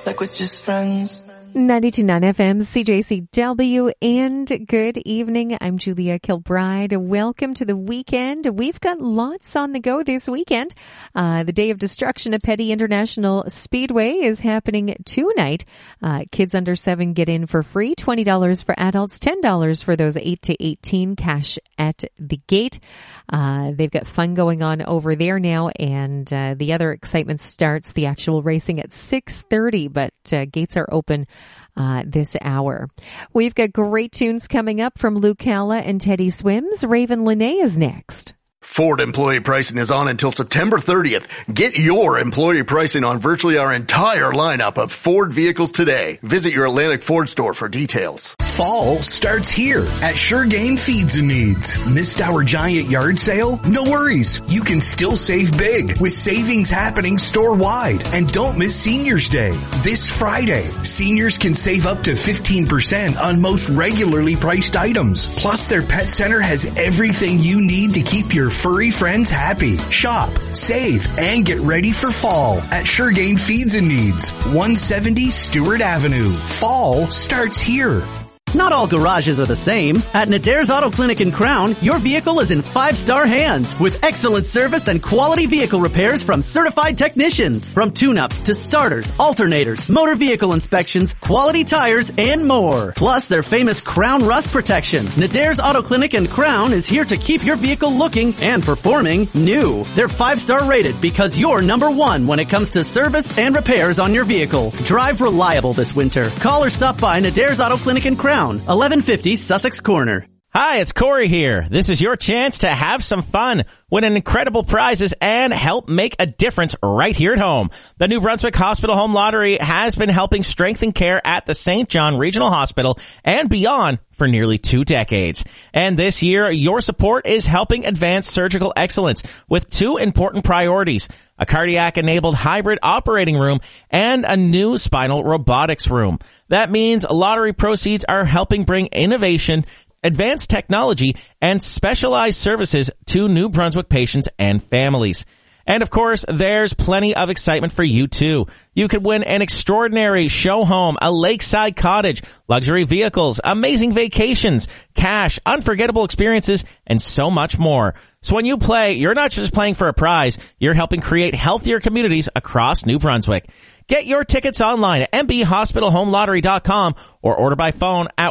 like we're just friends. 92.9 FM, CJCW, and good evening. I'm Julia Kilbride. Welcome to the weekend. We've got lots on the go this weekend. The Day of Destruction at Petty International Speedway is happening tonight. Kids under 7 get in for free, $20 for adults, $10 for those 8 to 18, cash at the gate. They've got fun going on over there now, and the other excitement starts the actual racing at 6:30, but gates are open this hour. We've got great tunes coming up from Luke Calla and Teddy Swims. Raven Lene is next. Ford employee pricing is on until September 30th. Get your employee pricing on virtually our entire lineup of Ford vehicles today. Visit your Atlantic Ford store for details. Fall starts here at Sure Game Feeds and Needs. Missed our giant yard sale? No worries. You can still save big with savings happening store-wide. And don't miss Seniors Day. This Friday, seniors can save up to 15% on most regularly priced items. Plus, their pet center has everything you need to keep your furry friends happy. Shop, save, and get ready for fall at Sure Game Feeds and Needs, 170 Stewart Avenue. Fall starts here. Not all garages are the same. At Nadare's Auto Clinic in Crown, your vehicle is in 5-star hands with excellent service and quality vehicle repairs from certified technicians. From tune-ups to starters, alternators, motor vehicle inspections, quality tires, and more. Plus their famous Crown Rust Protection. Nadare's Auto Clinic in Crown is here to keep your vehicle looking and performing new. They're 5-star rated because you're number one when it comes to service and repairs on your vehicle. Drive reliable this winter. Call or stop by Nadare's Auto Clinic in Crown. 1150 Sussex Corner. Hi, it's Corey here. This is your chance to have some fun, win incredible prizes, and help make a difference right here at home. The New Brunswick Hospital Home Lottery has been helping strengthen care at the St. John Regional Hospital and beyond for nearly 2 decades. And this year, your support is helping advance surgical excellence with 2 important priorities: a cardiac-enabled hybrid operating room and a new spinal robotics room. That means lottery proceeds are helping bring innovation, advanced technology, and specialized services to New Brunswick patients and families. And of course, there's plenty of excitement for you too. You could win an extraordinary show home, a lakeside cottage, luxury vehicles, amazing vacations, cash, unforgettable experiences, and so much more. So when you play, you're not just playing for a prize, you're helping create healthier communities across New Brunswick. Get your tickets online at mbhospitalhomelottery.com or order by phone at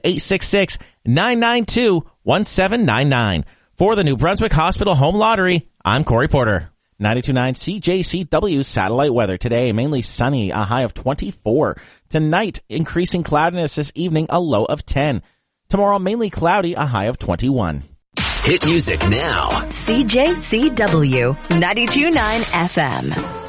1-866-992-1799. For the New Brunswick Hospital Home Lottery, I'm Corey Porter. 92.9 CJCW satellite weather. Today, mainly sunny, a high of 24. Tonight, increasing cloudiness this evening, a low of 10. Tomorrow, mainly cloudy, a high of 21. Hit music now. CJCW 92.9 FM.